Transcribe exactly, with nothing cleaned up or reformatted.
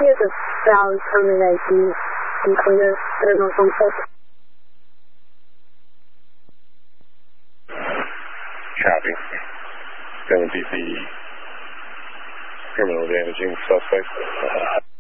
接着想terminate the declare signal from port. Copy. Going to be the criminal damaging suspect.